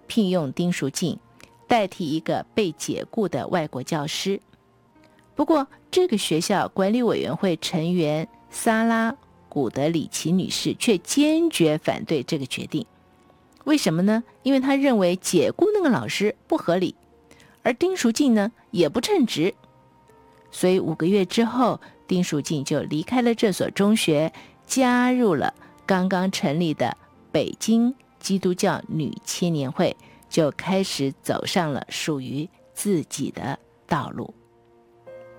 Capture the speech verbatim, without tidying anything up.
聘用丁淑静代替一个被解雇的外国教师。不过这个学校管理委员会成员萨拉·古德里奇女士却坚决反对这个决定。为什么呢？因为她认为解雇那个老师不合理，而丁淑静呢也不称职。所以五个月之后，丁淑静就离开了这所中学，加入了刚刚成立的北京基督教女青年会，就开始走上了属于自己的道路。